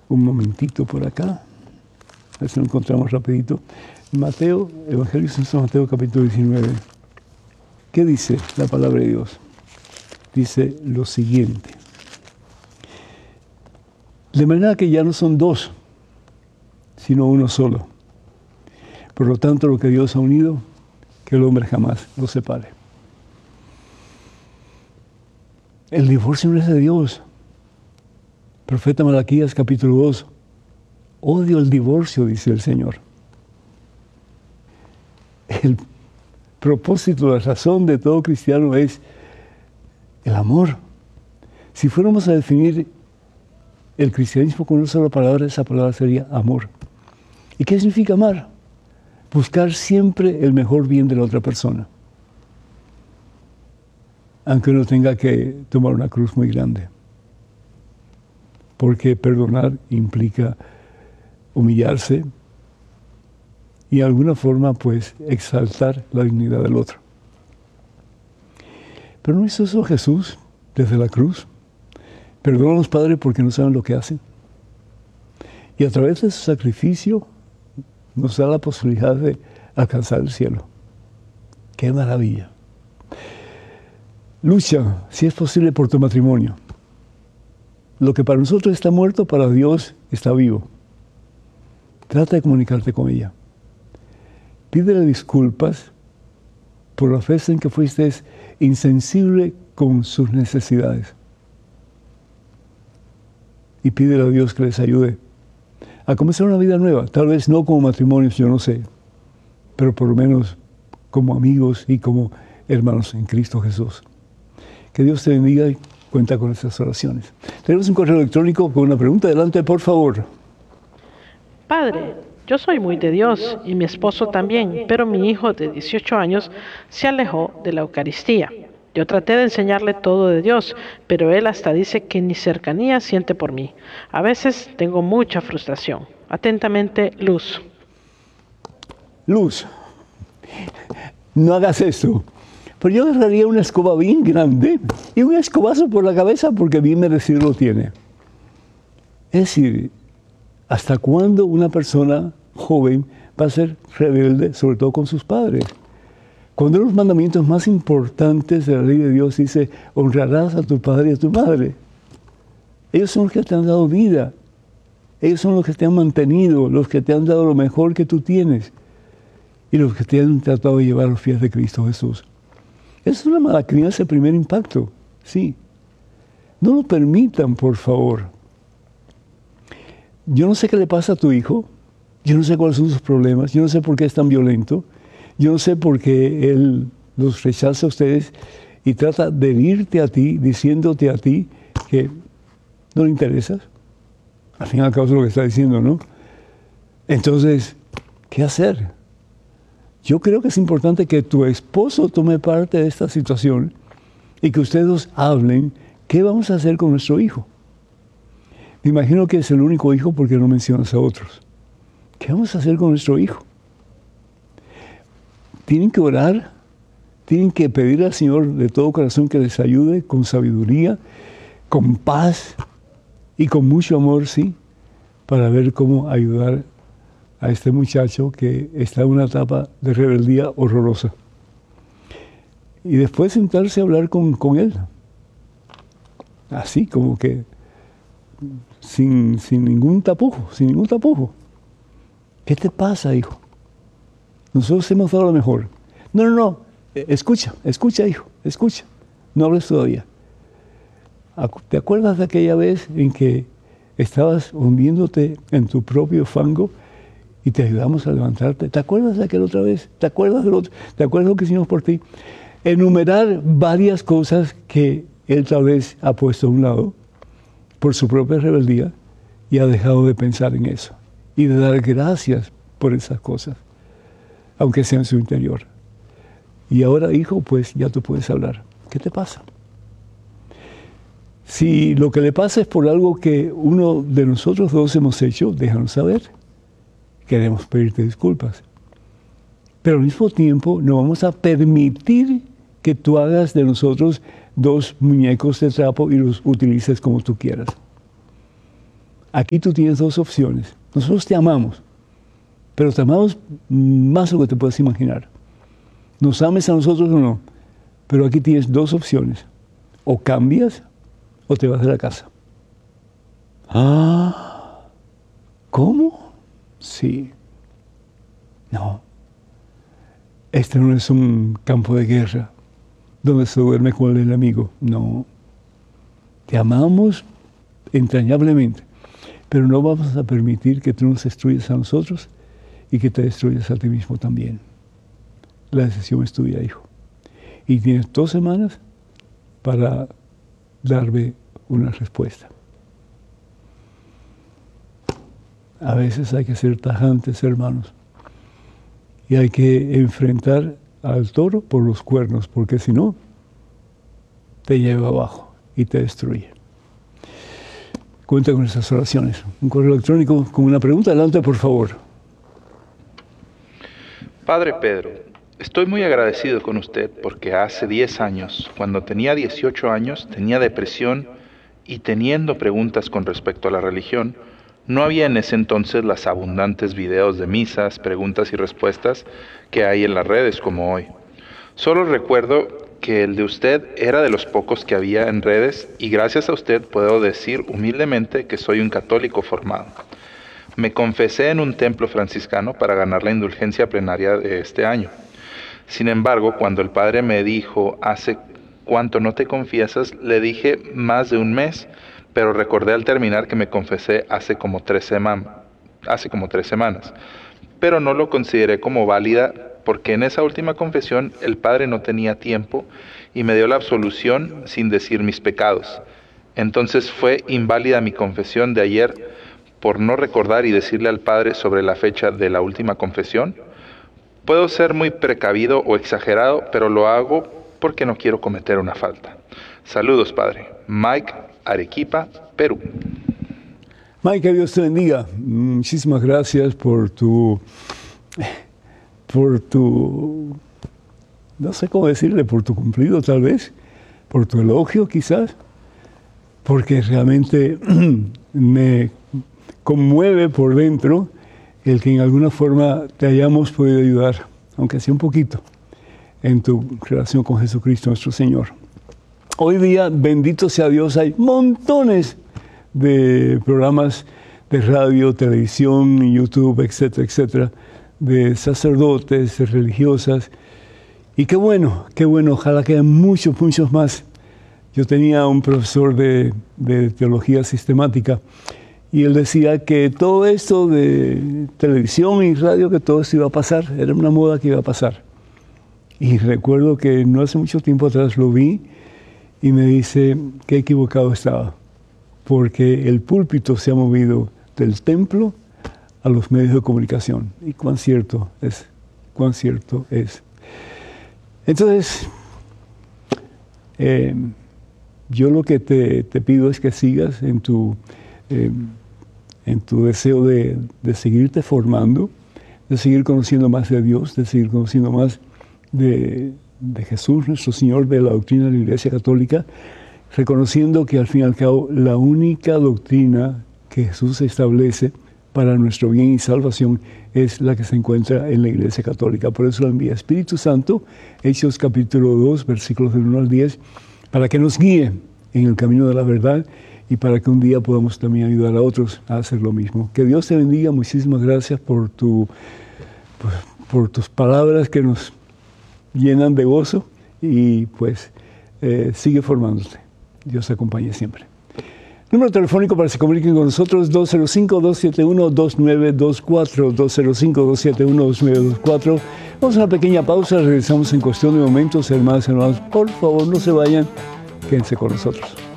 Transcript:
un momentito por acá. A ver si lo encontramos rapidito. Mateo, Evangelio de San Mateo, capítulo 19. ¿Qué dice la palabra de Dios? Dice lo siguiente. De manera que ya no son dos, sino uno solo. Por lo tanto, lo que Dios ha unido, que el hombre jamás lo separe. El divorcio no es de Dios. Profeta Malaquías, capítulo 2. Odio el divorcio, dice el Señor. El propósito, la razón de todo cristiano es el amor. Si fuéramos a definir el cristianismo con una sola palabra, esa palabra sería amor. ¿Y qué significa amar? Buscar siempre el mejor bien de la otra persona. Aunque uno tenga que tomar una cruz muy grande. Porque perdonar implica humillarse y de alguna forma, pues, exaltar la dignidad del otro. Pero ¿no hizo eso Jesús desde la cruz? Perdona a los padres porque no saben lo que hacen. Y a través de su sacrificio nos da la posibilidad de alcanzar el cielo. ¡Qué maravilla! Lucha, si es posible, por tu matrimonio. Lo que para nosotros está muerto, para Dios está vivo. Trata de comunicarte con ella. Pídele disculpas por las veces en que fuiste insensible con sus necesidades. Y pídele a Dios que les ayude a comenzar una vida nueva. Tal vez no como matrimonios, yo no sé, pero por lo menos como amigos y como hermanos en Cristo Jesús. Que Dios te bendiga y cuenta con estas oraciones. Tenemos un correo electrónico con una pregunta. Adelante, por favor. Padre, yo soy muy de Dios y mi esposo también, pero mi hijo de 18 años se alejó de la Eucaristía. Yo traté de enseñarle todo de Dios, pero él hasta dice que ni cercanía siente por mí. A veces tengo mucha frustración. Atentamente, Luz. Luz, no hagas eso. Pero yo agarraría una escoba bien grande y un escobazo por la cabeza porque bien merecido lo tiene. Es decir, ¿hasta cuándo una persona joven va a ser rebelde, sobre todo con sus padres? Cuando uno de los mandamientos más importantes de la ley de Dios dice, honrarás a tu padre y a tu madre. Ellos son los que te han dado vida. Ellos son los que te han mantenido, los que te han dado lo mejor que tú tienes y los que te han tratado de llevar a los pies de Cristo Jesús. Es una mala crianza, el primer impacto, sí. No lo permitan, por favor. Yo no sé qué le pasa a tu hijo, yo no sé cuáles son sus problemas, yo no sé por qué es tan violento, yo no sé por qué él los rechaza a ustedes y trata de herirte a ti, diciéndote a ti que no le interesas. Al fin y al cabo es lo que está diciendo, ¿no? Entonces, ¿qué hacer? Yo creo que es importante que tu esposo tome parte de esta situación y que ustedes dos hablen qué vamos a hacer con nuestro hijo. Me imagino que es el único hijo porque no mencionas a otros. ¿Qué vamos a hacer con nuestro hijo? Tienen que orar, tienen que pedir al Señor de todo corazón que les ayude con sabiduría, con paz y con mucho amor, sí, para ver cómo ayudar a este muchacho que está en una etapa de rebeldía horrorosa. Y después sentarse a hablar con él. Así, como que sin ningún tapujo, sin ningún tapujo. ¿Qué te pasa, hijo? Nosotros hemos dado lo mejor. No. Escucha, hijo, escucha. No hables todavía. ¿Te acuerdas de aquella vez en que estabas hundiéndote en tu propio fango y te ayudamos a levantarte? ¿Te acuerdas de aquella otra vez? ¿Te acuerdas del otro? ¿Te acuerdas de lo que hicimos por ti? Enumerar varias cosas que él tal vez ha puesto a un lado por su propia rebeldía y ha dejado de pensar en eso y de dar gracias por esas cosas, aunque sea en su interior. Y ahora, hijo, pues ya tú puedes hablar. ¿Qué te pasa? Si lo que le pasa es por algo que uno de nosotros dos hemos hecho, déjanos saber. Queremos pedirte disculpas. Pero al mismo tiempo no vamos a permitir que tú hagas de nosotros dos muñecos de trapo y los utilices como tú quieras. Aquí tú tienes dos opciones. Nosotros te amamos, pero te amamos más de lo que te puedes imaginar. Nos ames a nosotros o no, pero aquí tienes dos opciones. O cambias o te vas de la casa. Ah, ¿cómo? Sí. No. Este no es un campo de guerra donde se duerme con el enemigo. No. Te amamos entrañablemente, pero no vamos a permitir que tú nos destruyas a nosotros y que te destruyas a ti mismo también. La decisión es tuya, hijo. Y tienes 2 semanas para darme una respuesta. A veces hay que ser tajantes, hermanos. Y hay que enfrentar al toro por los cuernos, porque si no, te lleva abajo y te destruye. Cuenta con esas oraciones. Un correo electrónico con una pregunta. Adelante, por favor. Padre Pedro, estoy muy agradecido con usted porque hace 10 años, cuando tenía 18 años, tenía depresión y teniendo preguntas con respecto a la religión, no había en ese entonces las abundantes videos de misas, preguntas y respuestas que hay en las redes como hoy. Solo recuerdo que el de usted era de los pocos que había en redes y gracias a usted puedo decir humildemente que soy un católico formado. Me confesé en un templo franciscano para ganar la indulgencia plenaria de este año. Sin embargo, cuando el padre me dijo, ¿hace cuánto no te confiesas?, le dije más de un mes, pero recordé al terminar que me confesé hace como 3 semanas. Pero no lo consideré como válida porque en esa última confesión el padre no tenía tiempo y me dio la absolución sin decir mis pecados. Entonces fue inválida mi confesión de ayer por no recordar y decirle al padre sobre la fecha de la última confesión. Puedo ser muy precavido o exagerado, pero lo hago porque no quiero cometer una falta. Saludos, padre. Mike, Arequipa, Perú. Mike, que Dios te bendiga. Muchísimas gracias por tu, no sé cómo decirle, por tu cumplido tal vez, por tu elogio quizás, porque realmente me conmueve por dentro el que en alguna forma te hayamos podido ayudar, aunque sea un poquito, en tu relación con Jesucristo nuestro Señor. Hoy día, bendito sea Dios, hay montones de programas de radio, televisión, YouTube, etcétera, etcétera, de sacerdotes, de religiosas. Y qué bueno, ojalá que haya muchos, muchos más. Yo tenía un profesor de teología sistemática y él decía que todo esto de televisión y radio, que todo esto iba a pasar, era una moda que iba a pasar. Y recuerdo que no hace mucho tiempo atrás lo vi y me dice que equivocado estaba, porque el púlpito se ha movido del templo a los medios de comunicación. Y cuán cierto es. Entonces, yo lo que te pido es que sigas en tu deseo de seguirte formando, de seguir conociendo más de Dios, de seguir conociendo más de Jesús, nuestro Señor, de la doctrina de la Iglesia Católica, reconociendo que al fin y al cabo la única doctrina que Jesús establece para nuestro bien y salvación es la que se encuentra en la Iglesia Católica. Por eso lo envía Espíritu Santo, Hechos capítulo 2, versículos del 1 al 10, para que nos guíe en el camino de la verdad y para que un día podamos también ayudar a otros a hacer lo mismo. Que Dios te bendiga. Muchísimas gracias por tus palabras que nos llenan de gozo y pues sigue formándote. Dios te acompañe siempre. Número telefónico para que se comuniquen con nosotros, 205-271-2924, 205-271-2924. Vamos a una pequeña pausa, regresamos en cuestión de momentos. Hermanas y hermanos, por favor no se vayan, quédense con nosotros.